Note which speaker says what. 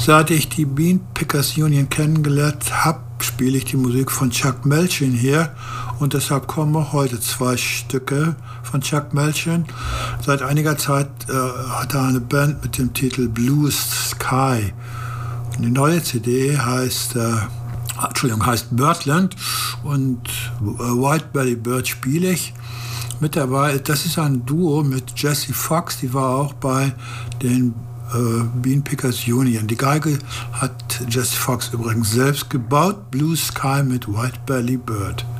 Speaker 1: Seit ich die Bean Pickers Union kennengelernt habe, spiele ich die Musik von Chuck Melchin hier und deshalb kommen auch heute 2 Stücke von Chuck Melchin. Seit einiger Zeit hat er eine Band mit dem Titel Blue Sky. Und die neue CD heißt Birdland und White Belly Bird spiele ich. Mit dabei, das ist ein Duo mit Jessie Fox, die war auch bei den Bean Pickers Union. Die Geige hat Jessie Fox übrigens selbst gebaut. Blue Sky mit White Belly Bird.